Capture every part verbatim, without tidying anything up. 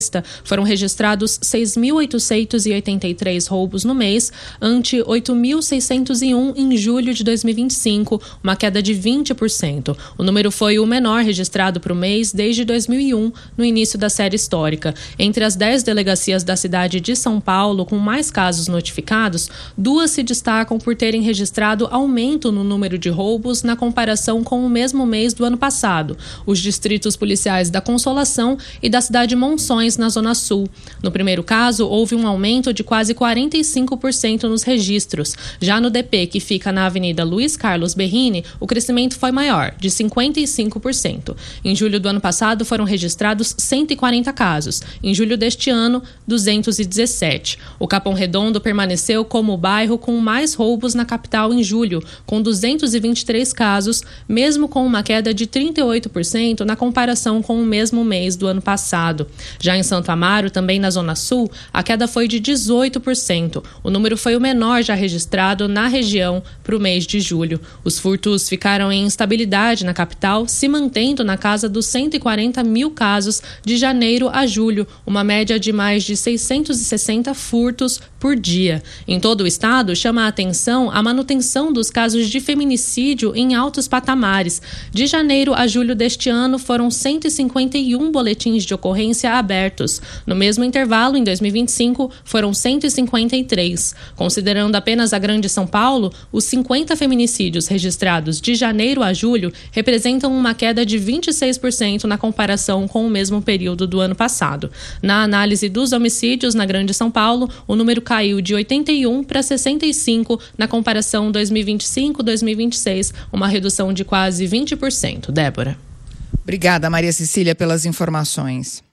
Foram registrados seis mil oitocentos e oitenta e três roubos no mês, ante oito mil seiscentos e um em julho de dois mil e vinte e cinco, uma queda de vinte por cento. O número foi o menor registrado para o mês desde dois mil e um, no início da série histórica. Entre as dez delegacias da cidade de São Paulo com mais casos notificados, duas se destacam por terem registrado aumento no número de roubos na comparação com o mesmo mês do ano passado: os distritos policiais da Consolação e da cidade de Monções, na Zona Sul. No primeiro caso, houve um aumento de quase quarenta e cinco por cento nos registros. Já no D P, que fica na Avenida Luiz Carlos Berrini, o crescimento foi maior, de cinquenta e cinco por cento. Em julho do ano passado, foram registrados cento e quarenta casos. Em julho deste ano, duzentos e dezessete. O Capão Redondo permaneceu como o bairro com mais roubos na capital em julho, com duzentos e vinte e três casos, mesmo com uma queda de trinta e oito por cento na comparação com o mesmo mês do ano passado. Já em Santo Amaro, também na Zona Sul, a queda foi de dezoito por cento. O número foi o menor já registrado na região para o mês de julho. Os furtos ficaram em instabilidade na capital, se mantendo na casa dos cento e quarenta mil casos de janeiro a julho, uma média de mais de seiscentos e sessenta furtos por dia. Em todo o estado, chama a atenção a manutenção dos casos de feminicídio em altos patamares. De janeiro a julho deste ano, foram cento e cinquenta e um boletins de ocorrência abertos. No mesmo intervalo, em dois mil e vinte e cinco, foram cento e cinquenta e três. Considerando apenas a Grande São Paulo, os cinquenta feminicídios registrados de janeiro a julho representam uma queda de vinte e seis por cento na comparação com o mesmo período do ano passado. Na análise dos homicídios na Grande São Paulo, o número caiu de oitenta e um para sessenta e cinco na comparação dois mil e vinte e cinco a dois mil e vinte e seis, uma redução de quase vinte por cento. Débora. Obrigada, Maria Cecília, pelas informações.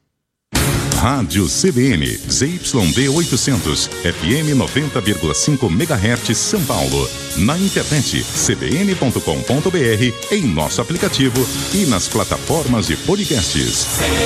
Rádio C B N, Z Y D oitocentos, F M noventa vírgula cinco megahertz, São Paulo. Na internet, c b n ponto com ponto b r, em nosso aplicativo e nas plataformas de podcasts.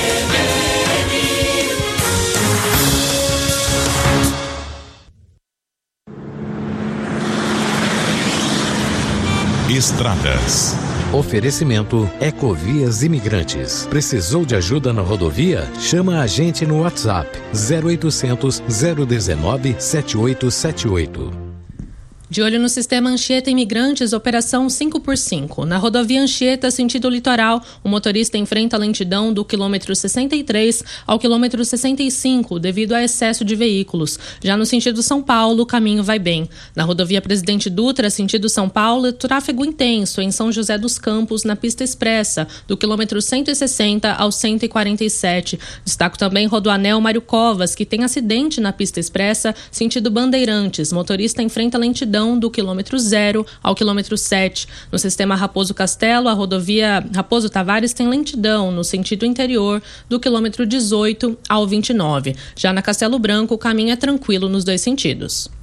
Estradas. Oferecimento Ecovias Imigrantes. Precisou de ajuda na rodovia? Chama a gente no WhatsApp zero oitocentos, zero um nove, sete oito sete oito. De olho no sistema Anchieta Imigrantes, operação cinco por cinco. Na rodovia Anchieta, sentido litoral, o motorista enfrenta a lentidão do quilômetro sessenta e três ao quilômetro sessenta e cinco, devido a excesso de veículos. Já no sentido São Paulo, o caminho vai bem. Na rodovia Presidente Dutra, sentido São Paulo, tráfego intenso em São José dos Campos, na pista expressa, do quilômetro cento e sessenta ao cento e quarenta e sete. Destaco também Rodoanel Mário Covas, que tem acidente na pista expressa, sentido Bandeirantes. Motorista enfrenta lentidão do quilômetro zero ao quilômetro sete. No sistema Raposo Castelo, a rodovia Raposo Tavares tem lentidão no sentido interior do quilômetro dezoito ao vinte e nove. Já na Castelo Branco, o caminho é tranquilo nos dois sentidos.